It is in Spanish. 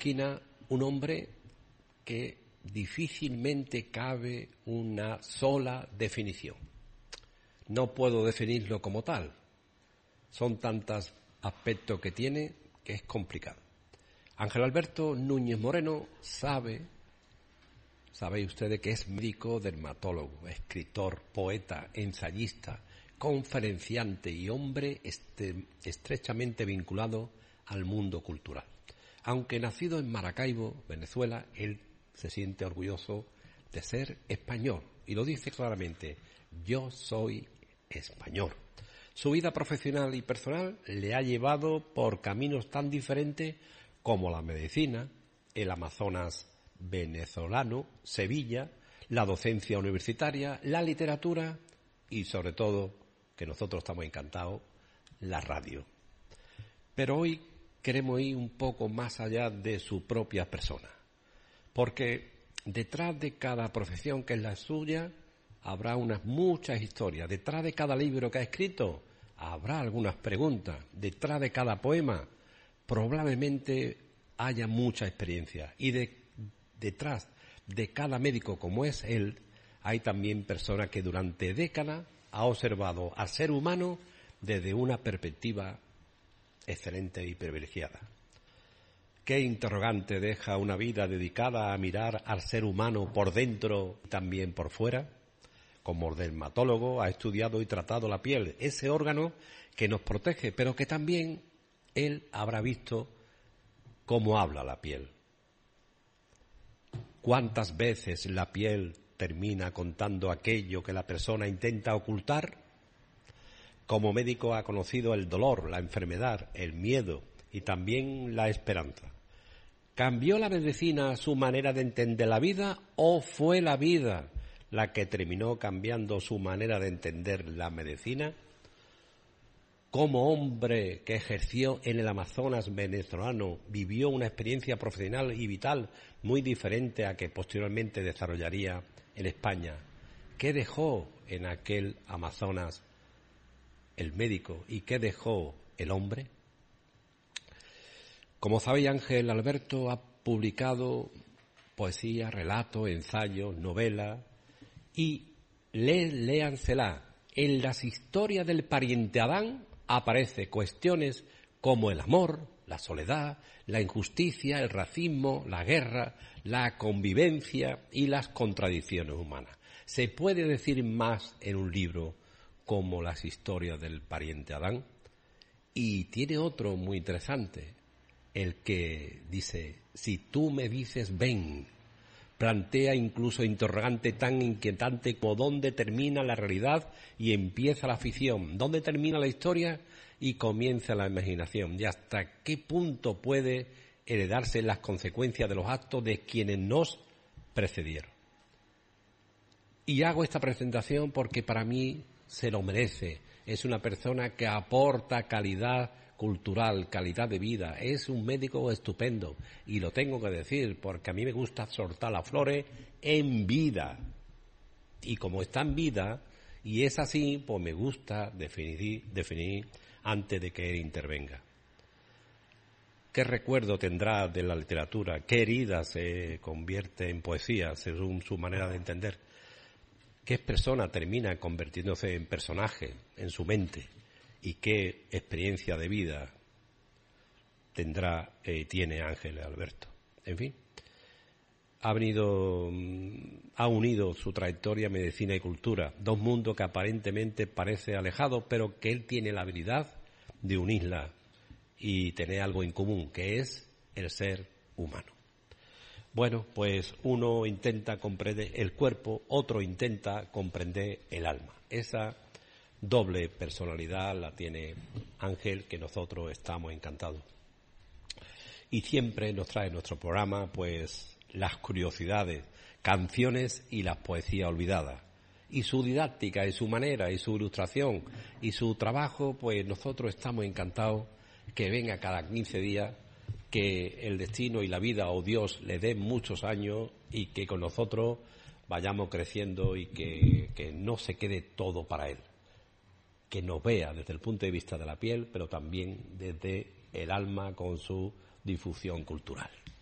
esquina un hombre que difícilmente cabe una sola definición. No puedo definirlo como tal. Son tantos aspectos que tiene que es complicado. Ángel Alberto Núñez Moreno sabéis ustedes que es médico, dermatólogo, escritor, poeta, ensayista, conferenciante y hombre estrechamente vinculado al mundo cultural. Aunque nacido en Maracaibo, Venezuela, él se siente orgulloso de ser español y lo dice claramente: yo soy español. Su vida profesional y personal le ha llevado por caminos tan diferentes como la medicina, el Amazonas venezolano, Sevilla, la docencia universitaria, la literatura y, sobre todo, que nosotros estamos encantados, la radio. Pero hoy queremos ir un poco más allá de su propia persona, porque detrás de cada profesión que es la suya habrá muchas historias. Detrás de cada libro que ha escrito habrá algunas preguntas. Detrás de cada poema probablemente haya mucha experiencia. Y detrás de cada médico como es él, hay también personas que durante décadas ha observado al ser humano desde una perspectiva excelente y privilegiada. ¿Qué interrogante deja una vida dedicada a mirar al ser humano por dentro y también por fuera? Como dermatólogo ha estudiado y tratado la piel, ese órgano que nos protege, pero que también él habrá visto cómo habla la piel. ¿Cuántas veces la piel termina contando aquello que la persona intenta ocultar? Como médico ha conocido el dolor, la enfermedad, el miedo y también la esperanza. ¿Cambió la medicina su manera de entender la vida o fue la vida la que terminó cambiando su manera de entender la medicina? Como hombre que ejerció en el Amazonas venezolano, vivió una experiencia profesional y vital muy diferente a que posteriormente desarrollaría en España. ¿Qué dejó en aquel Amazonas el médico y qué dejó el hombre? Como sabéis, Ángel Alberto ha publicado poesía, relatos, ensayos, novelas y léansela. En las historias del pariente Adán aparecen cuestiones como el amor, la soledad, la injusticia, el racismo, la guerra, la convivencia y las contradicciones humanas. ¿Se puede decir más en un libro como las historias del pariente Adán? Y tiene otro muy interesante, el que dice: si tú me dices ven, plantea incluso interrogante tan inquietante como dónde termina la realidad y empieza la ficción, dónde termina la historia y comienza la imaginación, y hasta qué punto puede heredarse las consecuencias de los actos de quienes nos precedieron. Y hago esta presentación porque para mí se lo merece. Es una persona que aporta calidad cultural, calidad de vida. Es un médico estupendo y lo tengo que decir porque a mí me gusta soltar las flores en vida. Y como está en vida y es así, pues me gusta definir antes de que él intervenga. ¿Qué recuerdo tendrá de la literatura? ¿Qué herida se convierte en poesía según su manera de entender? ¿Qué persona termina convirtiéndose en personaje en su mente? ¿Y qué experiencia de vida tiene Ángel Alberto? En fin, ha unido su trayectoria medicina y cultura, dos mundos que aparentemente parecen alejados, pero que él tiene la habilidad de unirla y tener algo en común, que es el ser humano. Bueno, pues uno intenta comprender el cuerpo, otro intenta comprender el alma. Esa doble personalidad la tiene Ángel, que nosotros estamos encantados. Y siempre nos trae nuestro programa, pues, las curiosidades, canciones y las poesías olvidadas. Y su didáctica, y su manera, y su ilustración, y su trabajo, pues nosotros estamos encantados que venga cada 15 días, que el destino y la vida o Dios le den muchos años y que con nosotros vayamos creciendo y que no se quede todo para él. Que nos vea desde el punto de vista de la piel, pero también desde el alma con su difusión cultural.